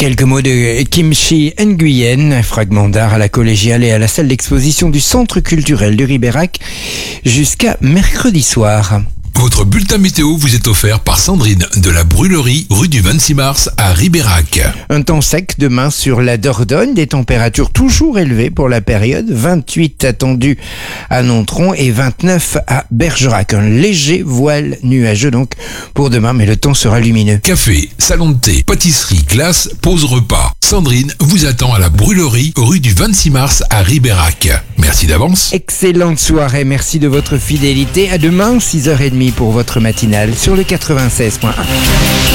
Quelques mots de Kimchi Nguyen, un fragment d'art à la collégiale et à la salle d'exposition du Centre culturel de Ribérac jusqu'à mercredi soir. Votre bulletin météo vous est offert par Sandrine de la Brûlerie, rue du 26 mars à Ribérac. Un temps sec demain sur la Dordogne, des températures toujours élevées pour la période, 28 attendus à Nontron et 29 à Bergerac. Un léger voile nuageux donc pour demain, mais le temps sera lumineux. Café, salon de thé, pâtisserie, glace, pause repas. Sandrine vous attend à la Brûlerie, rue du 26 mars à Ribérac. Merci d'avance. Excellente soirée, merci de votre fidélité. À demain, 6h30 pour votre matinale sur le 96.1.